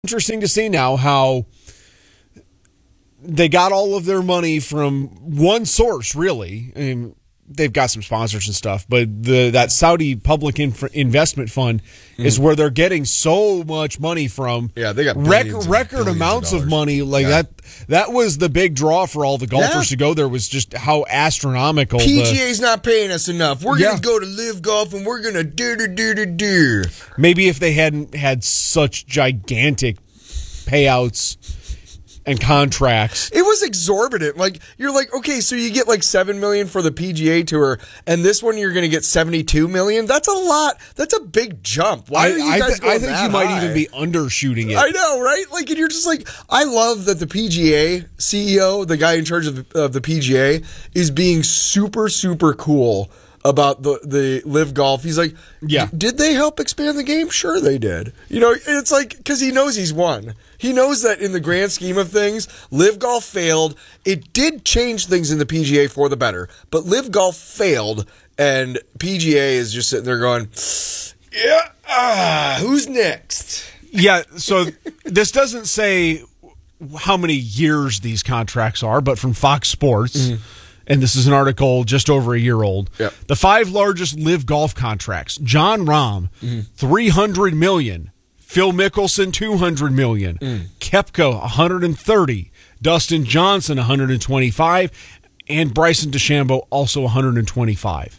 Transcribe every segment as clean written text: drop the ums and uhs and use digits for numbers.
Interesting to see now how they got all of their money from one source, really. I mean, they've got some sponsors and stuff, but that Saudi Public Investment Fund is where they're getting so much money from. Yeah, they got record amounts of money. Like that was the big draw for all the golfers to go there, was just how astronomical. PGA's not paying us enough. We're going to go to Live Golf and we're going to do. Maybe if they hadn't had such gigantic payouts and contracts. It was exorbitant. Like, you're like, okay, so you get like $7 million for the PGA Tour, and this one you're going to get $72 million? That's a lot. That's a big jump. Why are you guys going I think that you might high? even be undershooting it. I know, right? Like, and you're just like, I love that the PGA CEO, the guy in charge of the PGA, is being super, super cool about the Live Golf. He's like, did they help expand the game? Sure they did. You know, it's like, because he knows he's won. He knows that in the grand scheme of things, Live Golf failed. It did change things in the PGA for the better, but Live Golf failed, and PGA is just sitting there going, who's next? Yeah, so this doesn't say how many years these contracts are, but from Fox Sports, and this is an article just over a year old, the 5 largest Live Golf contracts: John Rahm, $300 million. Phil Mickelson, $200 million. Koepka, $130. Dustin Johnson, $125. And Bryson DeChambeau, also $125.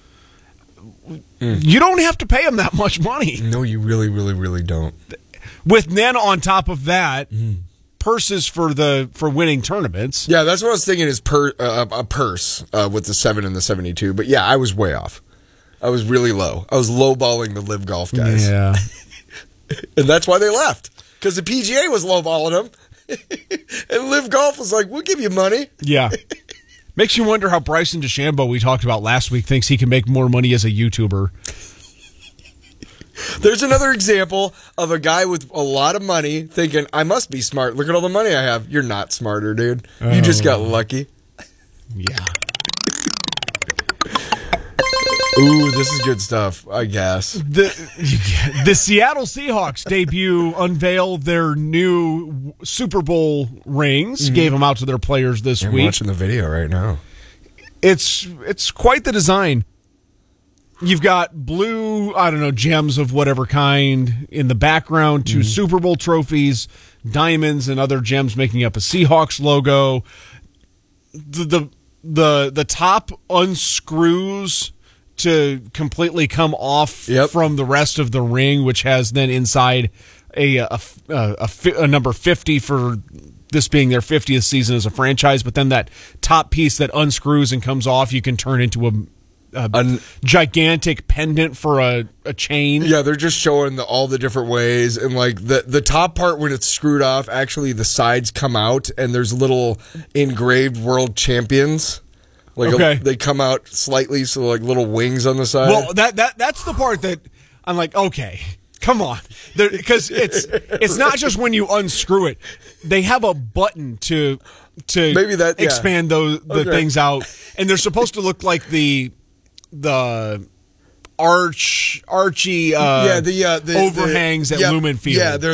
You don't have to pay them that much money. No, you really, really, really don't. With then on top of that, purses for winning tournaments. Yeah, that's what I was thinking, is a purse with the 7 and the 72. But yeah, I was way off. I was really low. I was lowballing the Live Golf guys. Yeah. And that's why they left, because the PGA was lowballing them, and Live Golf was like, "We'll give you money." Yeah, makes you wonder how Bryson DeChambeau, we talked about last week, thinks he can make more money as a YouTuber. There's another example of a guy with a lot of money thinking, "I must be smart. Look at all the money I have." You're not smarter, dude. You just got lucky. Yeah. Ooh, this is good stuff, I guess. The Seattle Seahawks unveiled their new Super Bowl rings, gave them out to their players this week. I'm watching the video right now. It's quite the design. You've got blue, gems of whatever kind in the background, 2 Super Bowl trophies, diamonds and other gems making up a Seahawks logo. The top unscrews to completely come off from the rest of the ring, which has then inside a number 50 for this being their 50th season as a franchise. But then that top piece that unscrews and comes off, you can turn into a gigantic pendant for a chain. Yeah, they're just showing all the different ways, and like the top part, when it's screwed off, actually the sides come out, and there's little engraved world champions. Like they come out slightly, so like little wings on the side. Well, that's the part that I'm like, okay, come on, because it's not just when you unscrew it. They have a button to maybe expand the things out, and they're supposed to look like the archy the overhangs at Lumen Field. Yeah, they're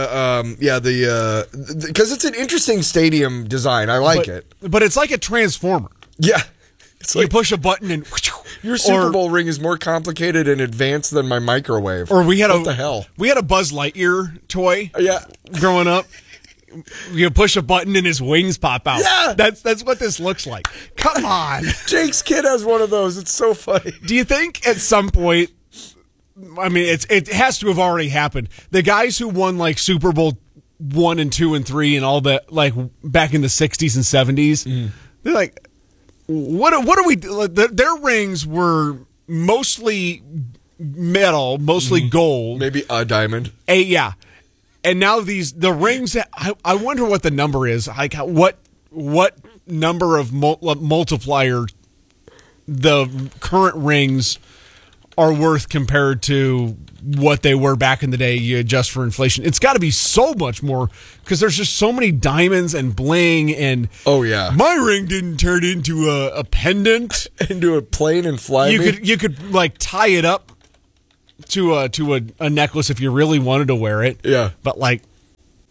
because it's an interesting stadium design. I like it, but it's like a transformer. Yeah, it's like you push a button and your Super Bowl ring is more complicated and advanced than my microwave. Or what the hell? We had a Buzz Lightyear toy. Yeah, growing up. You push a button and his wings pop out. Yeah, that's what this looks like. Come on, Jake's kid has one of those. It's so funny. Do you think at some point? I mean, it has to have already happened. The guys who won like Super Bowl 1 and 2 and 3 and all that, like back in the 60s and 70s, they're like, what are we? Their rings were mostly metal, mostly gold, maybe a diamond. And now the rings. I wonder what the number is. Like what number of multiplier the current rings are worth compared to what they were back in the day. You adjust for inflation. It's got to be so much more, because there's just so many diamonds and bling and. Oh yeah, my ring didn't turn into a pendant, into a plane and fly. You could like tie it up to a necklace if you really wanted to wear it. Yeah, but like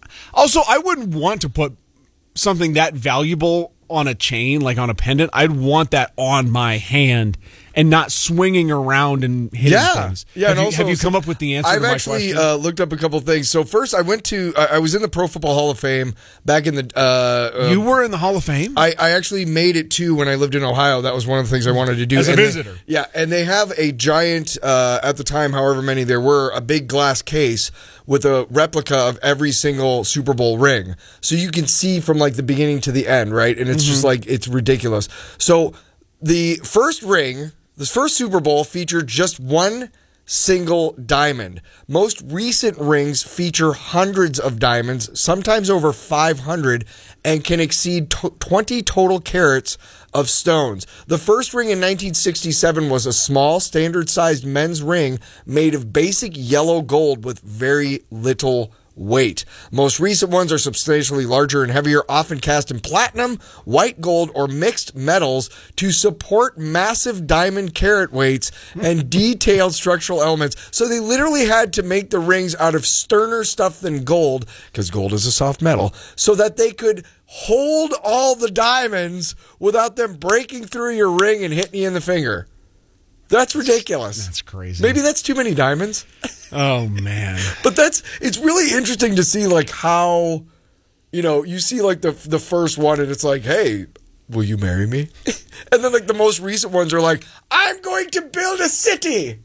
Also, I wouldn't want to put something that valuable on a chain, like on a pendant. I'd want that on my hand and not swinging around and hitting things. Yeah, have you come up with the answer to my question? I've question? actually looked up a couple of things. So first, I was in the Pro Football Hall of Fame back in the... you were in the Hall of Fame? I actually made it too when I lived in Ohio. That was one of the things I wanted to do. As a visitor. And they have a giant, at the time, however many there were, a big glass case with a replica of every single Super Bowl ring. So you can see from like the beginning to the end, right? And it's just like, it's ridiculous. So the first ring... This first Super Bowl featured just one single diamond. Most recent rings feature hundreds of diamonds, sometimes over 500, and can exceed 20 total carats of stones. The first ring in 1967 was a small, standard-sized men's ring made of basic yellow gold with very little weight. Most recent ones are substantially larger and heavier, often cast in platinum, white gold, or mixed metals to support massive diamond carat weights and detailed structural elements. So they literally had to make the rings out of sterner stuff than gold, because gold is a soft metal, so that they could hold all the diamonds without them breaking through your ring and hitting you in the finger. That's ridiculous. That's crazy. Maybe that's too many diamonds. Oh, man. But it's really interesting to see like how, you see like the first one and it's like, hey, will you marry me? And then like the most recent ones are like, I'm going to build a city.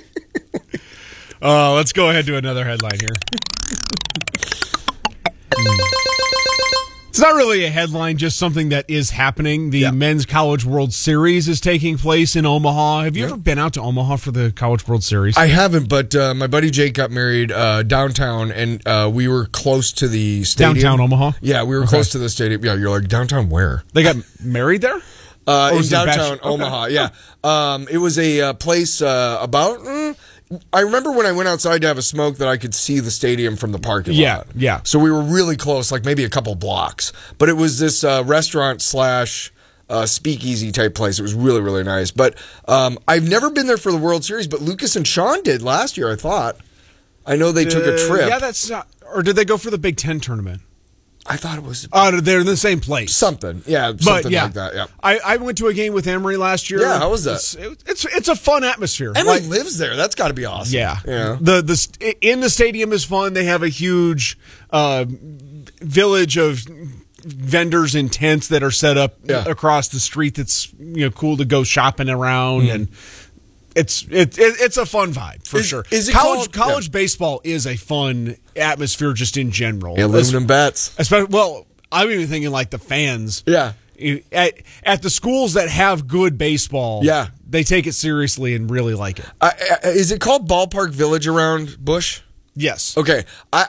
Let's go ahead to another headline here. It's not really a headline, just something that is happening. The Men's College World Series is taking place in Omaha. Have you ever been out to Omaha for the College World Series? I haven't, but my buddy Jake got married downtown, and we were close to the stadium. Downtown Omaha? Yeah, we were close to the stadium. Yeah, you're like, downtown where? They got married there? In downtown Omaha, yeah. It was a place about... I remember when I went outside to have a smoke that I could see the stadium from the parking lot. Yeah. So we were really close, like maybe a couple blocks. But it was this restaurant / speakeasy type place. It was really, really nice. But I've never been there for the World Series, but Lucas and Sean did last year, I thought. I know they took a trip. Yeah, that's not... Or did they go for the Big Ten tournament? I thought it was... they're in the same place. Something. Yeah, something like that. Yeah. I went to a game with Emory last year. Yeah, how was that? It's a fun atmosphere. Emory lives there. That's got to be awesome. Yeah. The in the stadium is fun. They have a huge village of vendors and tents that are set up across the street. That's cool to go shopping around and. It's a fun vibe for sure. Is it college baseball is a fun atmosphere just in general. Yeah, aluminum bats. Especially, well, I'm even thinking like the fans. Yeah. At the schools that have good baseball, they take it seriously and really like it. Is it called Ballpark Village around Busch? Yes. Okay.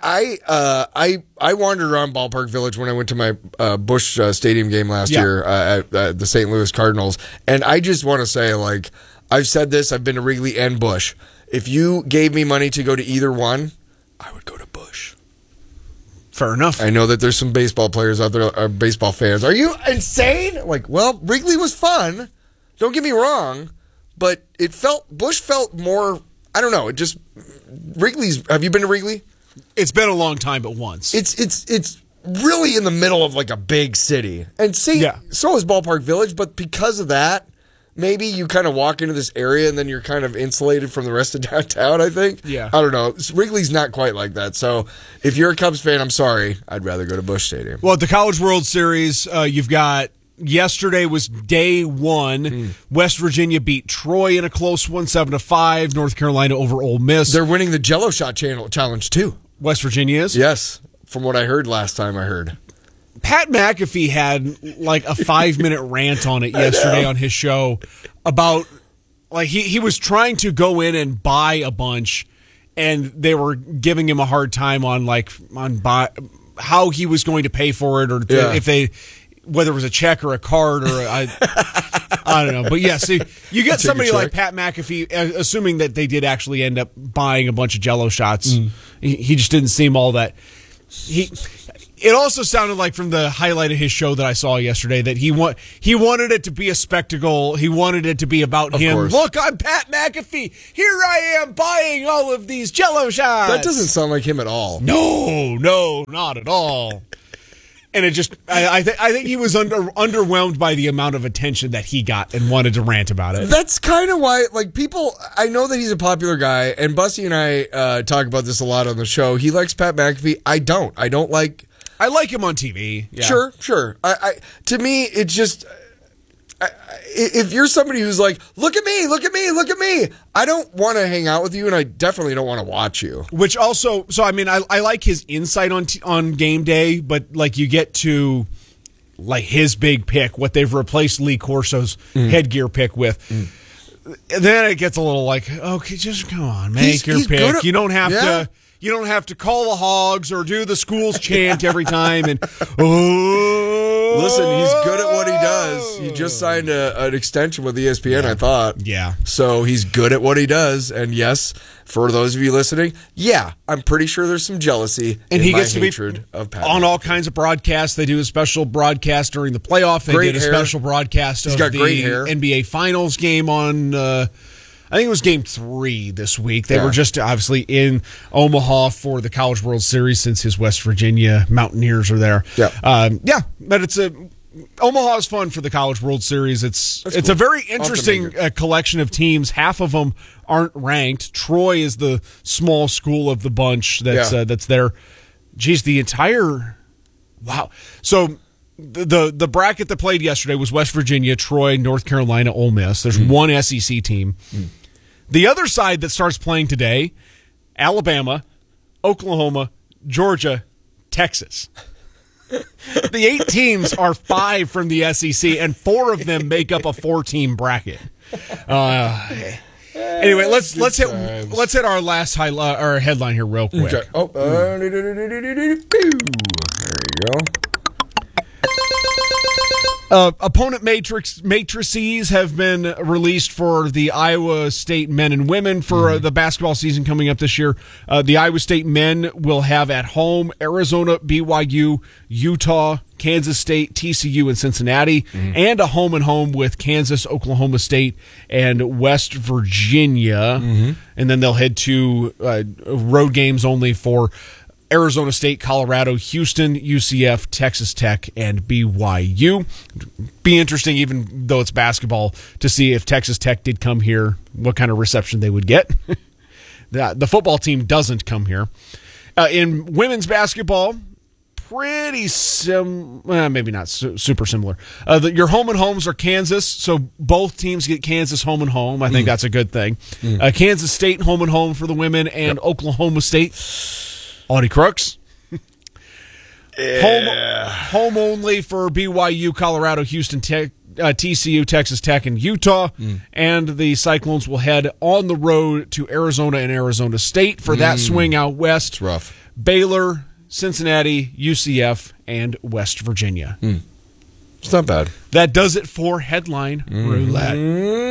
I wandered around Ballpark Village when I went to my Busch Stadium game last year at the St. Louis Cardinals, and I just want to say, like, I've said this. I've been to Wrigley and Busch. If you gave me money to go to either one, I would go to Busch. Fair enough. I know that there's some baseball players out there, baseball fans. Are you insane? Like, well, Wrigley was fun. Don't get me wrong, but Busch felt more. I don't know. It just Wrigley's. Have you been to Wrigley? It's been a long time, but once. It's really in the middle of like a big city, and so is Ballpark Village. But because of that. Maybe you kind of walk into this area and then you're kind of insulated from the rest of downtown, I think. Yeah. I don't know. Wrigley's not quite like that. So if you're a Cubs fan, I'm sorry. I'd rather go to Busch Stadium. Well, at the College World Series, you've got yesterday was day one. West Virginia beat Troy in a close one, 7-5. North Carolina over Ole Miss. They're winning the Jell-O Shot Challenge, too. West Virginia is? Yes, from what I heard last time I heard. Pat McAfee had like a 5-minute rant on it yesterday on his show about like he was trying to go in and buy a bunch and they were giving him a hard time on how he was going to pay for it or whether it was a check or a card or I don't know. But yeah, see, you get somebody like Pat McAfee, assuming that they did actually end up buying a bunch of Jell-O shots. He just didn't seem all that. It also sounded like from the highlight of his show that I saw yesterday that he wanted it to be a spectacle. He wanted it to be about him. Course. Look, I'm Pat McAfee. Here I am buying all of these Jell-O shots. That doesn't sound like him at all. No, not at all. And it just, I think he was underwhelmed by the amount of attention that he got and wanted to rant about it. That's kind of why, like, people, I know that he's a popular guy, and Bussy and I talk about this a lot on the show. He likes Pat McAfee. I don't like. I like him on TV. Yeah. Sure. To me, it's just, if you're somebody who's like, look at me, I don't want to hang out with you, and I definitely don't want to watch you. Which also, so I mean, I like his insight on game day, but like you get to like his big pick, what they've replaced Lee Corso's headgear pick with. Then it gets a little like, okay, just come on, make your pick. You don't have to. You don't have to call the Hogs or do the school's chant every time. And listen, he's good at what he does. He just signed an extension with ESPN, I thought. Yeah. So he's good at what he does. And yes, for those of you listening, yeah, I'm pretty sure there's some jealousy and he gets to be of Pat on all kinds of broadcasts. They do a special broadcast during the playoff. They did a special broadcast of the NBA Finals game on I think it was Game 3 this week. They were just obviously in Omaha for the College World Series since his West Virginia Mountaineers are there. But it's Omaha is fun for the College World Series. It's cool. A very interesting collection of teams. Half of them aren't ranked. Troy is the small school of the bunch that's there. Geez, the entire wow. So the bracket that played yesterday was West Virginia, Troy, North Carolina, Ole Miss. There's one SEC team. The other side that starts playing today, Alabama, Oklahoma, Georgia, Texas. The 8 teams are 5 from the SEC, and 4 of them make up a 4-team bracket. Anyway, let's hit our last our headline here real quick. Okay. There you go. Opponent matrices have been released for the Iowa State men and women for the basketball season coming up this year. The Iowa State men will have at home Arizona, BYU, Utah, Kansas State, TCU, and Cincinnati, and a home with Kansas, Oklahoma State, and West Virginia. And then they'll head to road games only for Arizona State, Colorado, Houston, UCF, Texas Tech, and BYU. Be interesting, even though it's basketball, to see if Texas Tech did come here, what kind of reception they would get. The football team doesn't come here. In women's basketball, pretty maybe not super similar. Your home and homes are Kansas, so both teams get Kansas home and home. I think that's a good thing. Kansas State home and home for the women, and Oklahoma State. Audie Crooks. Home only for BYU, Colorado, Houston, TCU, Texas Tech, and Utah. And the Cyclones will head on the road to Arizona and Arizona State for that swing out west. It's rough. Baylor, Cincinnati, UCF, and West Virginia. It's not bad. That does it for Headline Roulette.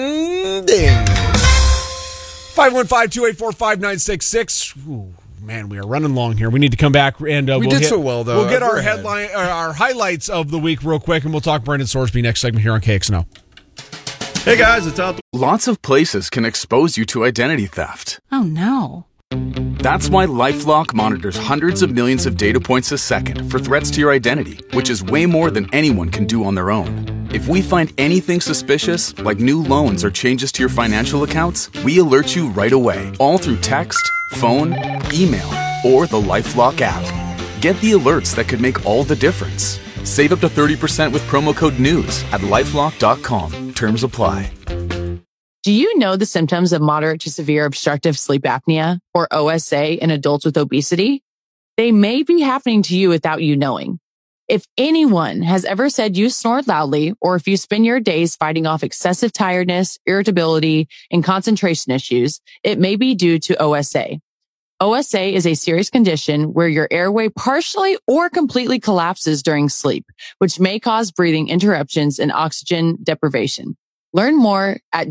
515-284-5966. Man, we are running long here. We need to come back and we did so well, though. We'll get our headline, our highlights of the week real quick, and we'll talk Brendan Sorsby next segment here on KXNO. Hey guys, it's Al. Lots of places can expose you to identity theft. Oh no. That's why LifeLock monitors hundreds of millions of data points a second for threats to your identity, which is way more than anyone can do on their own. If we find anything suspicious, like new loans or changes to your financial accounts, we alert you right away, all through text, phone, email, or the LifeLock app. Get the alerts that could make all the difference. Save up to 30% with promo code NEWS at LifeLock.com. Terms apply. Do you know the symptoms of moderate to severe obstructive sleep apnea, or OSA, in adults with obesity? They may be happening to you without you knowing. If anyone has ever said you snore loudly, or if you spend your days fighting off excessive tiredness, irritability, and concentration issues, it may be due to OSA. OSA is a serious condition where your airway partially or completely collapses during sleep, which may cause breathing interruptions and oxygen deprivation. Learn more at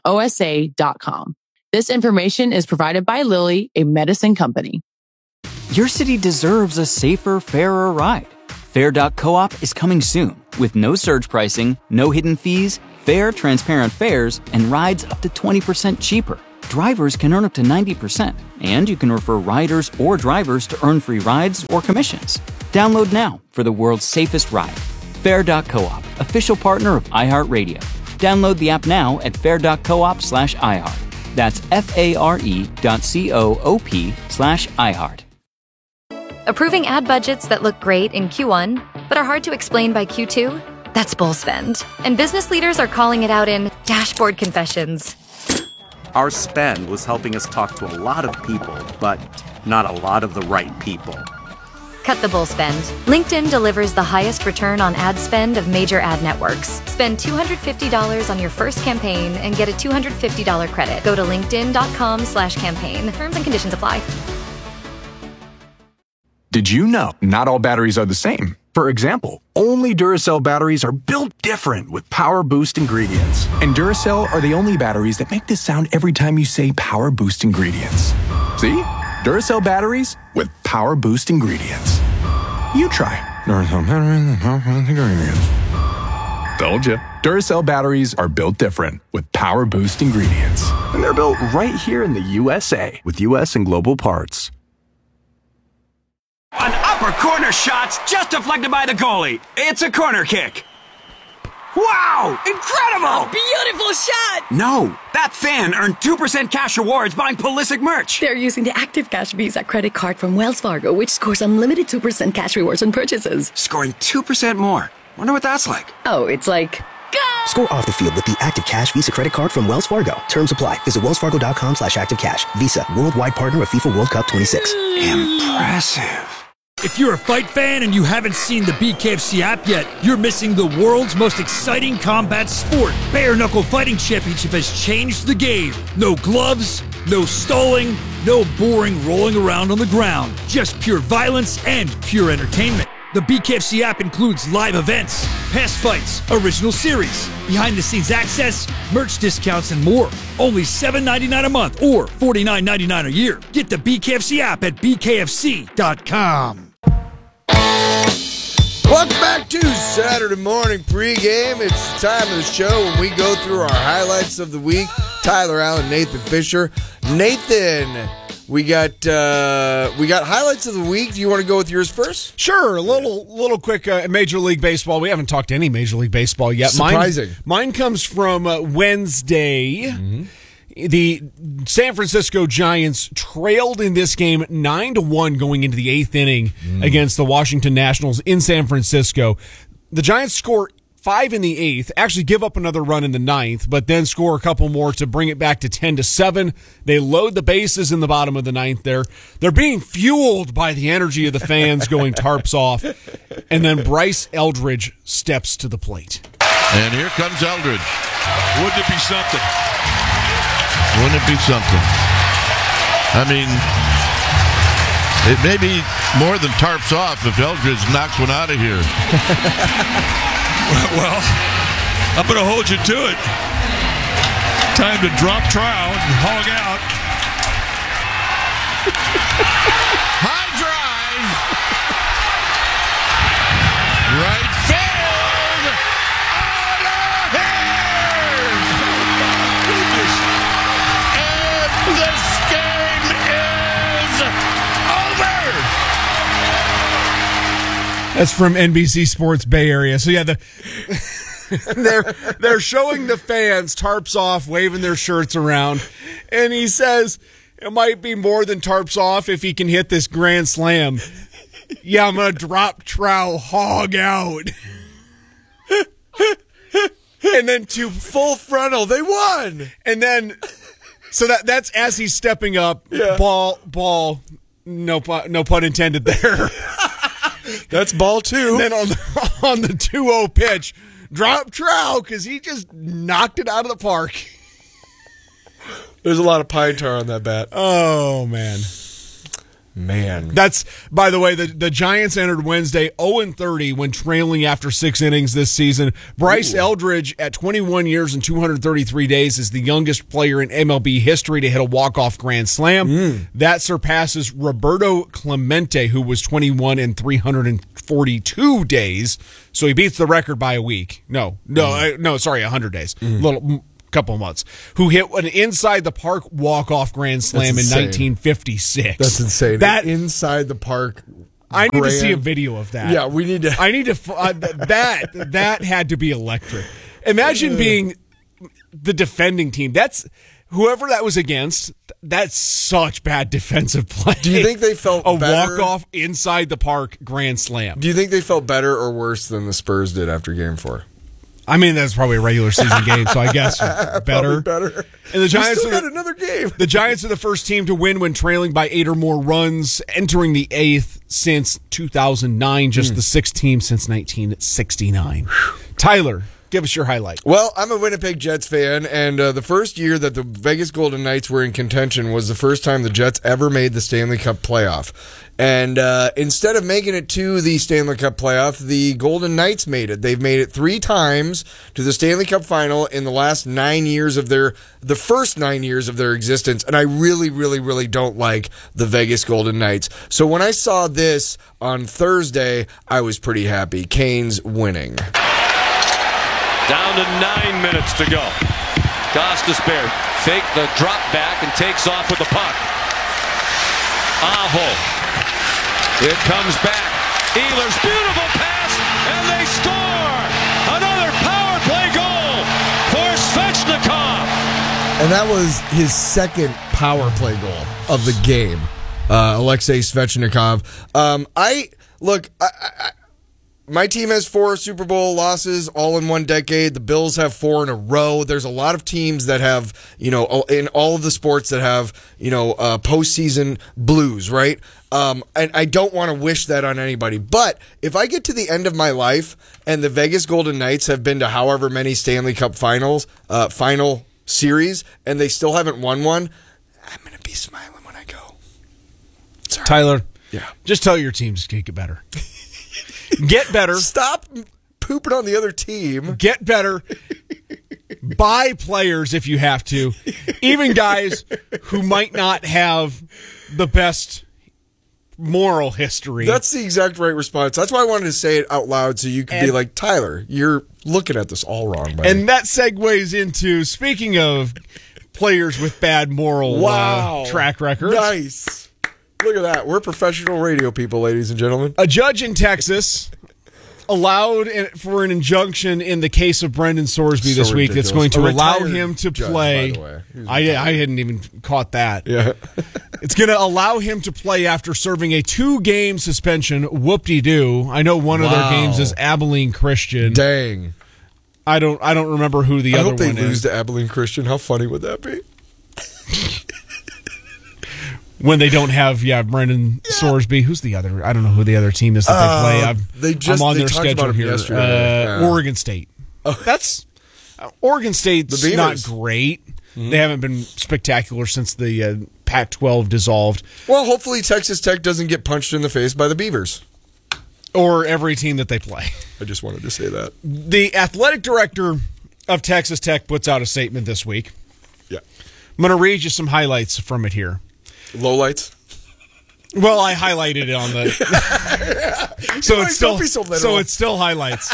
don'tsleeponosa.com. This information is provided by Lilly, a medicine company. Your city deserves a safer, fairer ride. Fair.coop is coming soon with no surge pricing, no hidden fees, fair, transparent fares, and rides up to 20% cheaper. Drivers can earn up to 90%, and you can refer riders or drivers to earn free rides or commissions. Download now for the world's safest ride. Fair.coop, official partner of iHeartRadio. Download the app now at fair.coop/iHeart. That's FARE.coop/iHeart. Approving ad budgets that look great in Q1, but are hard to explain by Q2? That's bull spend. And business leaders are calling it out in dashboard confessions. Our spend was helping us talk to a lot of people, but not a lot of the right people. Cut the bull spend. LinkedIn delivers the highest return on ad spend of major ad networks. Spend $250 on your first campaign and get a $250 credit. Go to linkedin.com/campaign. Terms and conditions apply. Did you know not all batteries are the same? For example, only Duracell batteries are built different with Power Boost ingredients. And Duracell are the only batteries that make this sound every time you say Power Boost ingredients. See? Duracell batteries with Power Boost ingredients. You try. Duracell batteries with Power Boost ingredients. Told you. Duracell batteries are built different with Power Boost ingredients. And they're built right here in the USA with US and global parts. An upper corner shot's just deflected by the goalie. It's a corner kick. Wow! Incredible! Beautiful shot! No, that fan earned 2% cash rewards buying Pulisic merch. They're using the Active Cash Visa credit card from Wells Fargo, which scores unlimited 2% cash rewards on purchases. Scoring 2% more. Wonder what that's like. Oh, it's like... Go! Score off the field with the Active Cash Visa credit card from Wells Fargo. Terms apply. Visit wellsfargo.com/activecash. Visa, worldwide partner of FIFA World Cup 26. Impressive. If you're a fight fan and you haven't seen the BKFC app yet, you're missing the world's most exciting combat sport. Bare Knuckle Fighting Championship has changed the game. No gloves, no stalling, no boring rolling around on the ground. Just pure violence and pure entertainment. The BKFC app includes live events, past fights, original series, behind-the-scenes access, merch discounts, and more. Only $7.99 a month or $49.99 a year. Get the BKFC app at bkfc.com. Welcome back to Saturday Morning Pregame. It's the time of the show when we go through our highlights of the week. Tyler Allen, Nathan Fisher. Nathan, we got highlights of the week. Do you want to go with yours first? Sure. A little quick Major League Baseball. We haven't talked any Major League Baseball yet. Surprising. Mine comes from Wednesday. Mm-hmm. The San Francisco Giants trailed in this game 9-1 going into the eighth inning against the Washington Nationals in San Francisco. The Giants score 5 in the eighth, actually give up another run in the ninth, but then score a couple more to bring it back to 10-7. They load the bases in the bottom of the ninth there. They're being fueled by the energy of the fans going tarps off. And then Bryce Eldridge steps to the plate. And here comes Eldridge. Wouldn't it be something? Wouldn't it be something? I mean, it may be more than tarps off if Eldridge knocks one out of here. Well, I'm going to hold you to it. Time to drop trout and hog out. High drive. Right field. Out of here. And this game is over. That's from NBC Sports Bay Area. So yeah, they're showing the fans tarps off, waving their shirts around, and he says it might be more than tarps off if he can hit this grand slam. Yeah, I'm gonna drop trout, hog out, and then to full frontal, they won, and then so that's as he's stepping up, ball, no pun intended there. That's ball two. And then on the 2-0 pitch, drop trout because he just knocked it out of the park. There's a lot of pine tar on that bat. Oh, man. Man. That's, by the way, the Giants entered Wednesday 0-30 when trailing after 6 innings this season. Bryce Eldridge, at 21 years and 233 days, is the youngest player in MLB history to hit a walk-off grand slam. That surpasses Roberto Clemente, who was 21 and 342 days. So he beats the record by a week. No, 100 days. Couple of months, who hit an inside the park walk-off grand slam in 1956. That's insane. That inside the park. I need to see a video of that. Yeah, we need to. I need to. That had to be electric. Imagine being the defending team. That's whoever that was against. That's such bad defensive play. Do you think they felt a better? walk-off inside the park grand slam? Do you think they felt better or worse than the Spurs did after Game 4? I mean, that's probably a regular season game, so I guess better. Better. And the Giants still got another game. The Giants are the first team to win when trailing by 8 or more runs, entering the 8th since 2009, just the 6th team since 1969. Tyler, give us your highlight. Well, I'm a Winnipeg Jets fan, and the first year that the Vegas Golden Knights were in contention was the first time the Jets ever made the Stanley Cup playoff. And instead of making it to the Stanley Cup playoff, the Golden Knights made it. They've made it 3 times to the Stanley Cup final in the last 9 years of the first 9 years of their existence. And I really, really, really don't like the Vegas Golden Knights. So when I saw this on Thursday, I was pretty happy. Canes winning. Down to 9 minutes to go. Gostisbehere fake the drop back and takes off with the puck. Aho. It comes back. Ehlers, beautiful pass, and they score! Another power play goal for Svechnikov. And that was his second power play goal of the game. Alexei Svechnikov. My team has 4 Super Bowl losses all in one decade. The Bills have 4 in a row. There's a lot of teams that have, in all of the sports that have, postseason blues, right? And I don't want to wish that on anybody. But if I get to the end of my life and the Vegas Golden Knights have been to however many Stanley Cup final series, and they still haven't won one, I'm going to be smiling when I go. Sorry. Tyler, yeah, just tell your teams to get better. Get better. Stop pooping on the other team. Get better. Buy players if you have to. Even guys who might not have the best moral history. That's the exact right response. That's why I wanted to say it out loud so you could be like, Tyler, you're looking at this all wrong, buddy. And that segues into, speaking of players with bad moral track records. Nice. Look at that. We're professional radio people, ladies and gentlemen. A judge in Texas allowed for an injunction in the case of Brendan Sorsby this week that's going to allow him to play. I hadn't even caught that. Yeah. It's going to allow him to play after serving a 2-game suspension. Whoop-de-doo. I know one of their games is Abilene Christian. Dang. I don't remember who the other one is. I hope they lose to Abilene Christian. How funny would that be? When they don't have, Brendan Sorsby. Who's the other? I don't know who the other team is that they play. I'm on their schedule here. Oregon State. That's Oregon State's not great. Mm-hmm. They haven't been spectacular since the Pac-12 dissolved. Well, hopefully Texas Tech doesn't get punched in the face by the Beavers. Or every team that they play. I just wanted to say that. The athletic director of Texas Tech puts out a statement this week. Yeah. I'm going to read you some highlights from it here. Lowlights? Well, I highlighted it on the... So it's still highlights.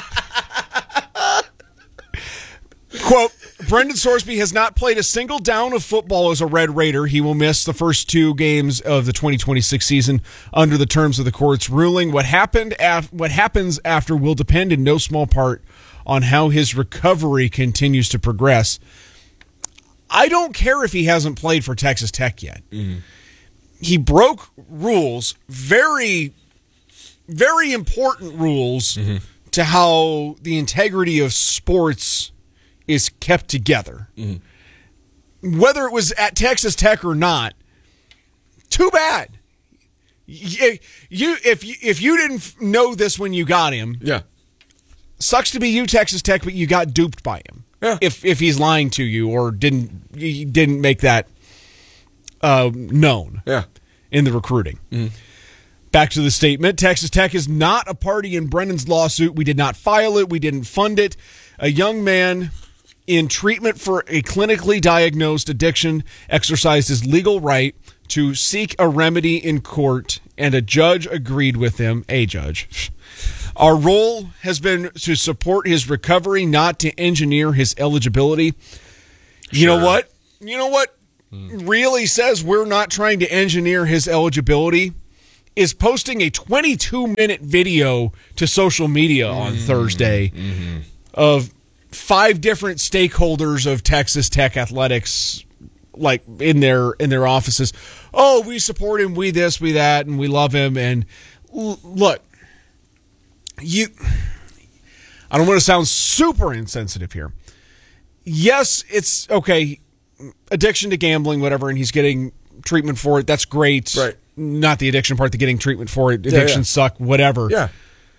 Quote, Brendan Sorsby has not played a single down of football as a Red Raider. He will miss the first 2 games of the 2026 season under the terms of the court's ruling. What happens after will depend in no small part on how his recovery continues to progress. I don't care if he hasn't played for Texas Tech yet. Mm-hmm. He broke rules, very, very important rules to how the integrity of sports is kept together. Mm-hmm. Whether it was at Texas Tech or not, too bad. If you didn't know this when you got him, sucks to be you, Texas Tech, but you got duped by him. Yeah. If he's lying to you or didn't make that known. Yeah. in the recruiting. Back to the statement. Texas Tech is not a party in Brennan's lawsuit. We did not file it. We didn't fund it. A young man in treatment for a clinically diagnosed addiction exercised his legal right to seek a remedy in court, and a judge agreed with him, a judge. Our role has been to support his recovery, not to engineer his eligibility. You know what? You know what really says we're not trying to engineer his eligibility? Is posting a 22-minute video to social media on Thursday of 5 different stakeholders of Texas Tech athletics, like in their offices. Oh, we support him, we this, we that, and we love him. And look, I don't want to sound super insensitive here. Yes, it's okay, addiction to gambling, whatever, and he's getting treatment for it. That's great. Right. Not the addiction part, the getting treatment for it. Addictions suck, whatever. Yeah.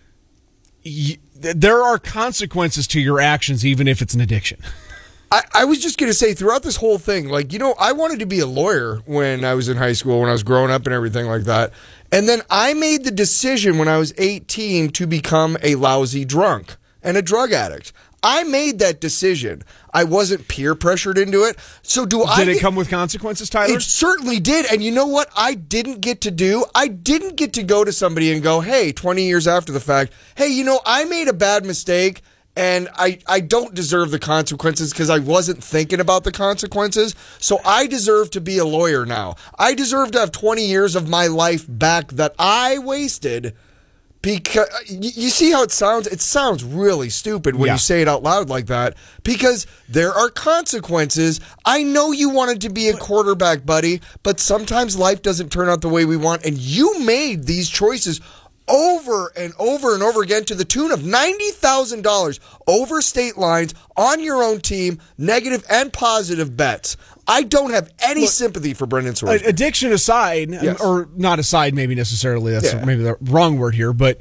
There are consequences to your actions, even if it's an addiction. I was just going to say, throughout this whole thing, like, I wanted to be a lawyer when I was in high school, when I was growing up and everything like that. And then I made the decision when I was 18 to become a lousy drunk and a drug addict. I made that decision. I wasn't peer pressured into it. So did it come with consequences, Tyler? It certainly did. And you know what I didn't get to do? I didn't get to go to somebody and go, hey, 20 years after the fact, hey, I made a bad mistake and I don't deserve the consequences because I wasn't thinking about the consequences. So I deserve to be a lawyer now. I deserve to have 20 years of my life back that I wasted. Because you see how it sounds? It sounds really stupid when you say it out loud like that, because there are consequences. I know you wanted to be a quarterback, buddy, but sometimes life doesn't turn out the way we want, and you made these choices over and over and over again to the tune of $90,000 over state lines on your own team, negative and positive bets. I don't have any sympathy for Brendan Sorsby. Addiction aside, or not aside, maybe necessarily. That's maybe the wrong word here. But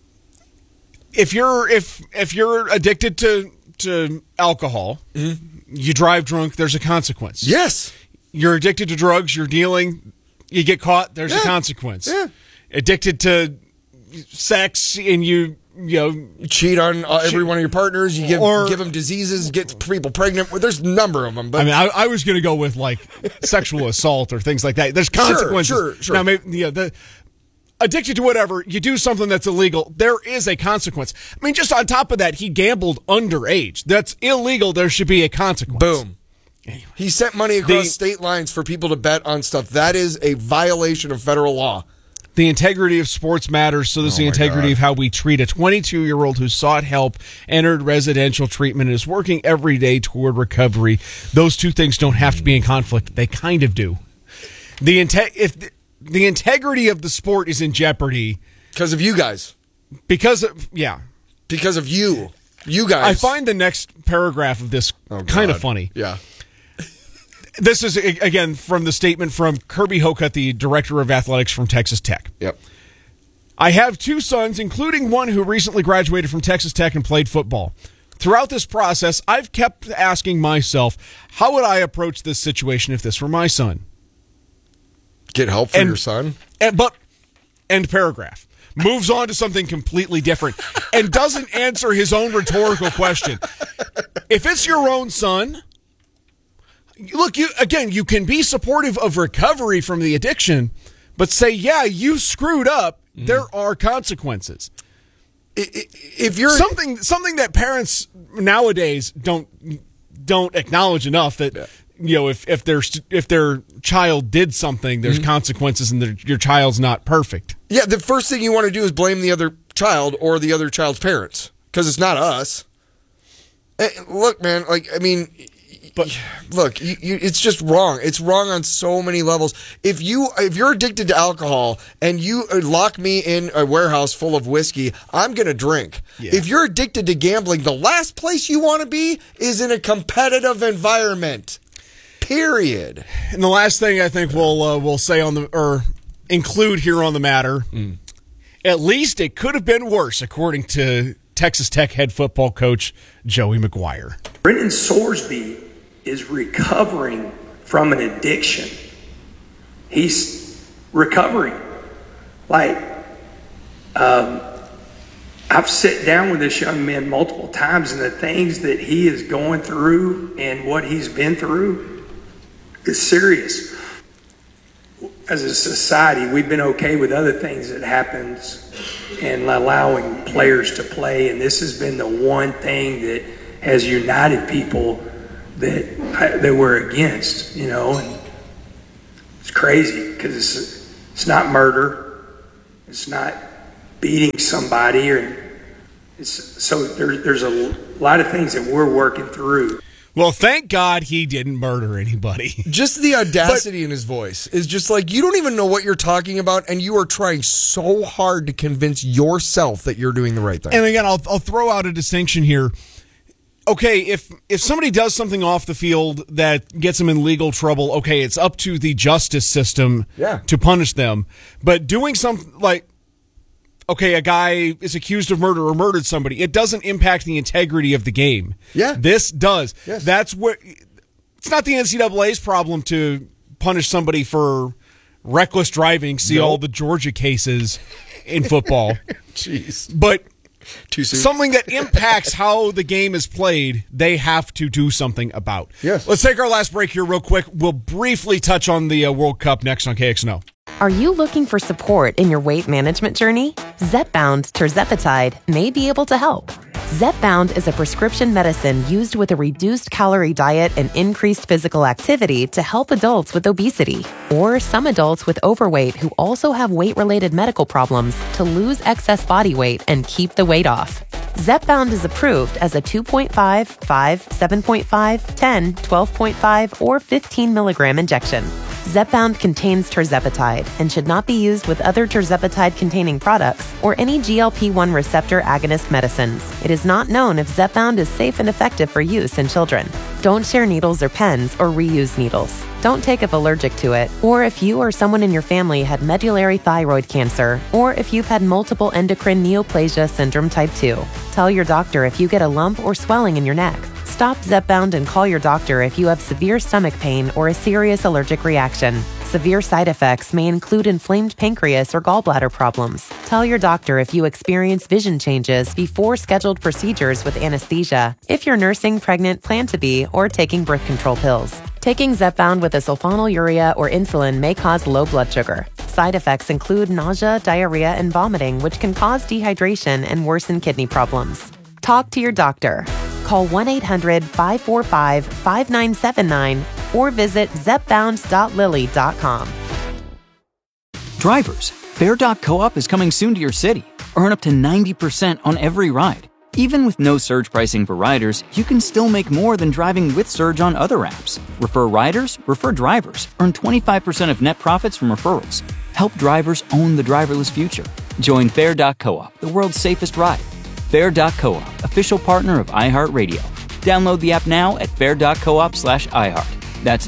if you're addicted to alcohol, you drive drunk. There's a consequence. Yes. You're addicted to drugs. You're dealing. You get caught. There's a consequence. Yeah. Addicted to sex, and you cheat on every one of your partners. You give them diseases, get people pregnant. There's a number of them. But I was going to go with like sexual assault or things like that. There's consequences. Sure. Now, maybe, addicted to whatever, you do something that's illegal, there is a consequence. I mean, just on top of that, he gambled underage. That's illegal. There should be a consequence. Boom. Anyway. He sent money across state lines for people to bet on stuff. That is a violation of federal law. The integrity of sports matters, so does the integrity of how we treat a 22-year-old who sought help, entered residential treatment, and is working every day toward recovery. Those two things don't have to be in conflict. They kind of do. If the integrity of the sport is in jeopardy because of you guys. Because of you. You guys. I find the next paragraph of this kind of funny. Yeah. This is, again, from the statement from Kirby Hocutt, the director of athletics from Texas Tech. Yep. I have 2 sons, including one who recently graduated from Texas Tech and played football. Throughout this process, I've kept asking myself, how would I approach this situation if this were my son? Get help for your son? But end paragraph. Moves on to something completely different and doesn't answer his own rhetorical question. If it's your own son... Look, you can be supportive of recovery from the addiction, but say, you screwed up. There are consequences. If you're something that parents nowadays don't acknowledge enough, that if their child did something, there's consequences, and your child's not perfect. Yeah, the first thing you want to do is blame the other child or the other child's parents, because it's not us. Look, man, but look, it's just wrong. It's wrong on so many levels. If you're addicted to alcohol and you lock me in a warehouse full of whiskey, I'm going to drink. Yeah. If you're addicted to gambling, the last place you want to be is in a competitive environment. Period. And the last thing I think we'll say include here on the matter, at least it could have been worse, according to Texas Tech head football coach Joey McGuire. Brendan Sorsby is recovering from an addiction. He's recovering. Like, I've sat down with this young man multiple times, and the things that he is going through and what he's been through is serious. As a society, we've been okay with other things that happens and allowing players to play, and this has been the one thing that has united people that we're against, you know. And it's crazy because it's not murder, it's not beating somebody, so there's a lot of things that we're working through. Well, thank God he didn't murder anybody. Just the audacity in his voice is just like, you don't even know what you're talking about, and you are trying so hard to convince yourself that you're doing the right thing. And again, I'll throw out a distinction here. Okay, if somebody does something off the field that gets them in legal trouble, okay, it's up to the justice system to punish them. But doing something like, okay, a guy is accused of murder or murdered somebody, it doesn't impact the integrity of the game. Yeah. This does. Yes. That's where it's not the NCAA's problem to punish somebody for reckless driving. See all the Georgia cases in football. Jeez. But too soon. Something that impacts how the game is played, they have to do something about. Yes. Let's take our last break here real quick. We'll briefly touch on the World Cup next on KXNO. Are you looking for support in your weight management journey? Zepbound tirzepatide may be able to help. Zepbound is a prescription medicine used with a reduced calorie diet and increased physical activity to help adults with obesity, or some adults with overweight who also have weight-related medical problems to lose excess body weight and keep the weight off. Zepbound is approved as a 2.5, 5, 7.5, 10, 12.5, or 15 milligram injection. Zepbound contains tirzepatide and should not be used with other tirzepatide-containing products or any GLP-1 receptor agonist medicines. It is not known if Zepbound is safe and effective for use in children. Don't share needles or pens or reuse needles. Don't take if allergic to it, or if you or someone in your family had medullary thyroid cancer, or if you've had multiple endocrine neoplasia syndrome type 2. Tell your doctor if you get a lump or swelling in your neck. Stop Zepbound and call your doctor if you have severe stomach pain or a serious allergic reaction. Severe side effects may include inflamed pancreas or gallbladder problems. Tell your doctor if you experience vision changes before scheduled procedures with anesthesia, if you're nursing, pregnant, plan to be, or taking birth control pills. Taking Zepbound with a sulfonylurea or insulin may cause low blood sugar. Side effects include nausea, diarrhea, and vomiting, which can cause dehydration and worsen kidney problems. Talk to your doctor. Call 1-800-545-5979 or visit zepbound.lilly.com. Drivers, Fair.coop is coming soon to your city. Earn up to 90% on every ride. Even with no surge pricing for riders, you can still make more than driving with Surge on other apps. Refer riders, refer drivers. Earn 25% of net profits from referrals. Help drivers own the driverless future. Join Fair.coop, the world's safest ride. Fair.coop, official partner of iHeartRadio. Download the app now at fair.coop/iHeart. That's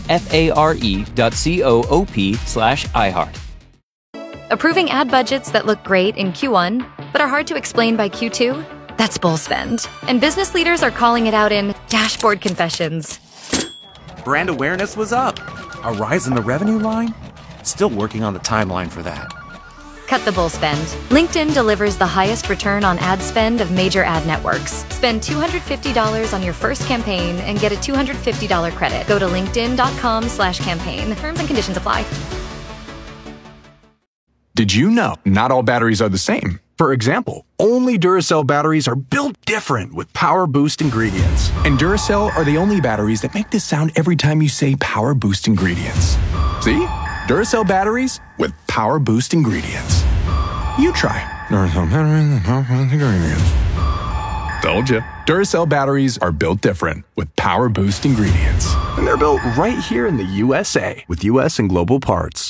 FARE.coop/iHeart. Approving ad budgets that look great in Q1, but are hard to explain by Q2? That's bull spend. And business leaders are calling it out in dashboard confessions. Brand awareness was up. A rise in the revenue line? Still working on the timeline for that. Cut the bull spend. LinkedIn delivers the highest return on ad spend of major ad networks. Spend $250 on your first campaign and get a $250 credit. Go to linkedin.com/campaign. Terms and conditions apply. Did you know not all batteries are the same? For example, only Duracell batteries are built different with Power Boost ingredients. And Duracell are the only batteries that make this sound every time you say Power Boost ingredients. See? Duracell batteries with Power Boost ingredients. You try. Duracell batteries with Power Boost ingredients. Told you. Duracell batteries are built different with Power Boost ingredients. And they're built right here in the USA with US and global parts.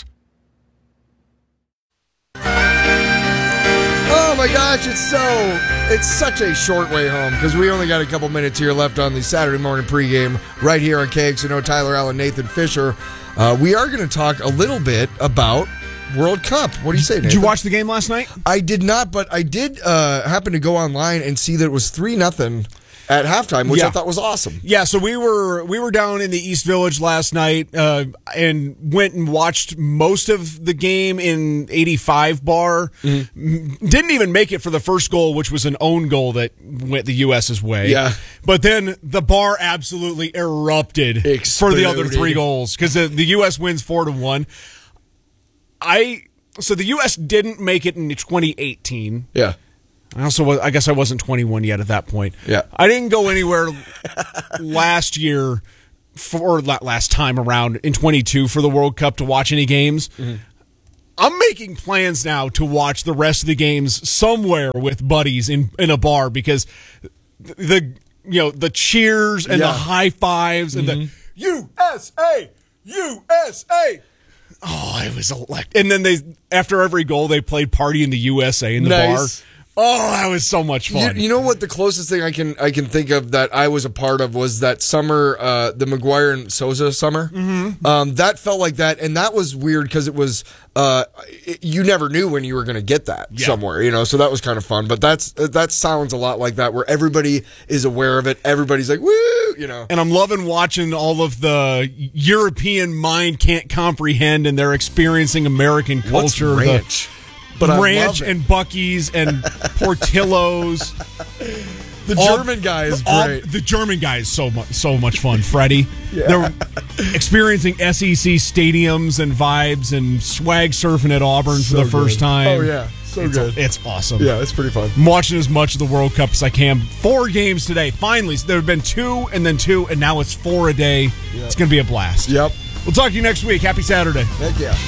Oh my gosh, it's such a short way home because we only got a couple minutes here left on the Saturday morning pregame right here on KXNO. Tyler Allen, Nathan Fisher. We are going to talk a little bit about World Cup. What do you say, Nathan? Did you watch the game last night? I did not, but I did happen to go online and see that it was 3-0 at halftime, which I thought was awesome. Yeah, so we were down in the East Village last night and went and watched most of the game in 85 bar. Mm-hmm. Didn't even make it for the first goal, which was an own goal that went the U.S.'s way. Yeah. But then the bar absolutely erupted for the other 3 goals because the U.S. wins 4-1. So the U.S. didn't make it in 2018. Yeah. I guess I wasn't 21 yet at that point. Yeah. I didn't go anywhere last year or last time around in 22 for the World Cup to watch any games. Mm-hmm. I'm making plans now to watch the rest of the games somewhere with buddies in a bar because the cheers and the high fives and the USA. Oh, it was electric. And then after every goal, they played Party in the USA in the bar. Oh, that was so much fun. You know what? The closest thing I can think of that I was a part of was that summer, the Maguire and Sousa summer. Mm-hmm. That felt like that, and that was weird because it was you never knew when you were going to get that somewhere, so that was kind of fun. But that sounds a lot like that, where everybody is aware of it. Everybody's like, woo, And I'm loving watching all of the European mind can't comprehend, and they're experiencing American culture. What's ranch? But Ranch and Buc-ee's and Portillo's. The German guy is great. The German guy is so much fun. Freddie. Yeah. They're experiencing SEC stadiums and vibes and swag surfing at Auburn for the first time. Oh, yeah. Good. It's awesome. Yeah, it's pretty fun. I'm watching as much of the World Cup as I can. 4 games today. Finally, there have been 2 and then 2, and now it's 4 a day. Yep. It's going to be a blast. Yep. We'll talk to you next week. Happy Saturday. Heck yeah.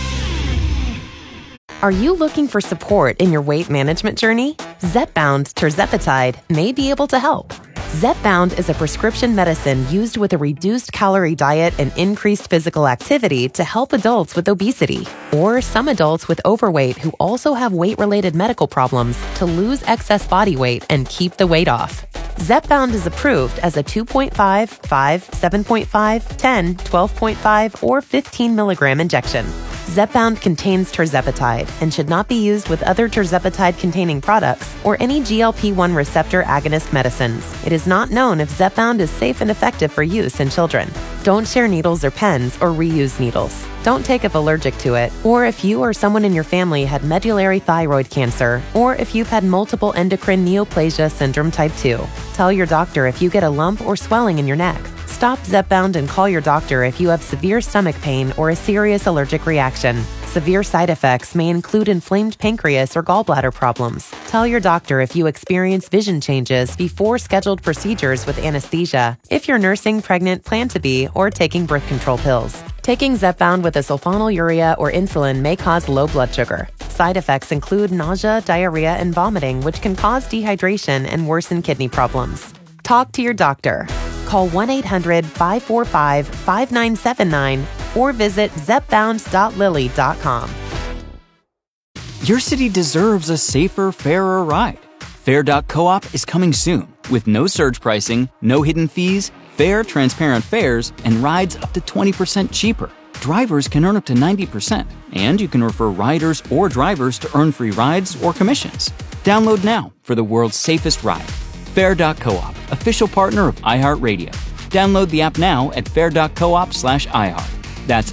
Are you looking for support in your weight management journey? Zepbound tirzepatide may be able to help. Zepbound is a prescription medicine used with a reduced calorie diet and increased physical activity to help adults with obesity, or some adults with overweight who also have weight-related medical problems to lose excess body weight and keep the weight off. Zepbound is approved as a 2.5, 5, 7.5, 10, 12.5, or 15 milligram injection. Zepbound contains tirzepatide and should not be used with other tirzepatide-containing products or any GLP-1 receptor agonist medicines. It is not known if Zepbound is safe and effective for use in children. Don't share needles or pens or reuse needles. Don't take if allergic to it, or if you or someone in your family had medullary thyroid cancer, or if you've had multiple endocrine neoplasia syndrome type 2. Tell your doctor if you get a lump or swelling in your neck. Stop Zepbound and call your doctor if you have severe stomach pain or a serious allergic reaction. Severe side effects may include inflamed pancreas or gallbladder problems. Tell your doctor if you experience vision changes before scheduled procedures with anesthesia, if you're nursing, pregnant, plan to be, or taking birth control pills. Taking Zepbound with a sulfonylurea or insulin may cause low blood sugar. Side effects include nausea, diarrhea, and vomiting, which can cause dehydration and worsen kidney problems. Talk to your doctor. Call 1-800-545-5979 or visit zepbound.lilly.com. Your city deserves a safer, fairer ride. Fair.coop is coming soon with no surge pricing, no hidden fees, fair, transparent fares, and rides up to 20% cheaper. Drivers can earn up to 90%, and you can refer riders or drivers to earn free rides or commissions. Download now for the world's safest ride. Fair.coop, official partner of iHeartRadio. Download the app now at fair.coop/iHeart. That's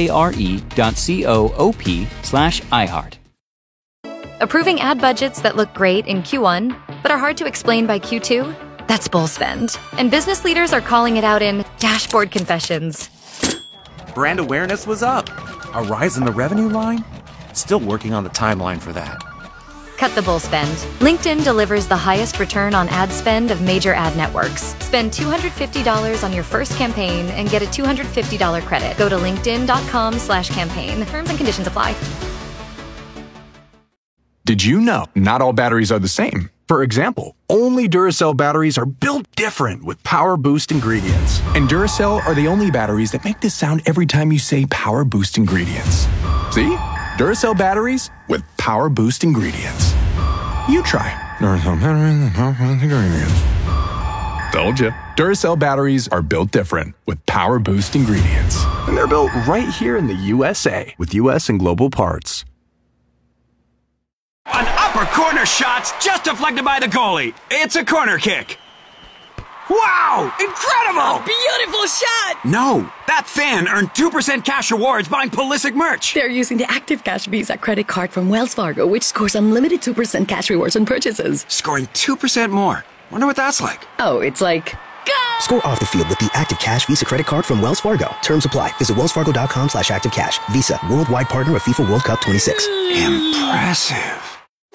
FARE.coop/iHeart. Approving ad budgets that look great in Q1, but are hard to explain by Q2? That's bull spend. And business leaders are calling it out in dashboard confessions. Brand awareness was up. A rise in the revenue line? Still working on the timeline for that. Cut the bull spend. LinkedIn delivers the highest return on ad spend of major ad networks. Spend $250 on your first campaign and get a $250 credit. Go to linkedin.com/campaign. Terms and conditions apply. Did you know not all batteries are the same? For example, only Duracell batteries are built different with Power Boost ingredients. And Duracell are the only batteries that make this sound every time you say Power Boost ingredients. See? Duracell batteries with Power Boost ingredients. You try Duracell batteries with Power Boost ingredients. Told you. Duracell batteries are built different with Power Boost ingredients. And they're built right here in the USA with US and global parts. An upper corner shot's just deflected by the goalie. It's a corner kick. Wow! Incredible! Beautiful shot! No, that fan earned 2% cash rewards buying Pulisic merch. They're using the Active Cash Visa credit card from Wells Fargo, which scores unlimited 2% cash rewards on purchases. Scoring 2% more. Wonder what that's like. Oh, it's like... Go! Score off the field with the Active Cash Visa credit card from Wells Fargo. Terms apply. Visit wellsfargo.com/activecash. Visa, worldwide partner of FIFA World Cup 26. Impressive.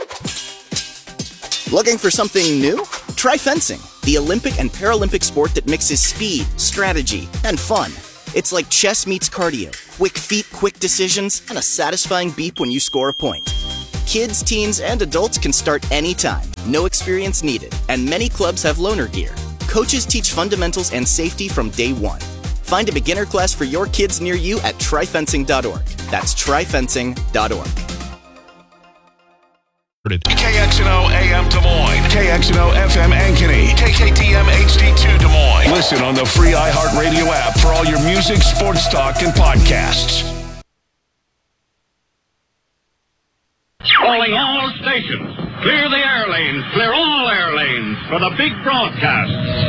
Looking for something new? Try fencing, the Olympic and Paralympic sport that mixes speed, strategy, and fun. It's like chess meets cardio. Quick feet, quick decisions, and a satisfying beep when you score a point. Kids, teens, and adults can start anytime. No experience needed, and many clubs have loaner gear. Coaches teach fundamentals and safety from day one. Find a beginner class for your kids near you at tryfencing.org. That's tryfencing.org. KXNO AM Des Moines, KXNO FM Ankeny, KKTM HD2 Des Moines. Listen on the free iHeartRadio app for all your music, sports talk, and podcasts. Calling all stations. Clear the air lanes. Clear all air lanes for the big broadcast.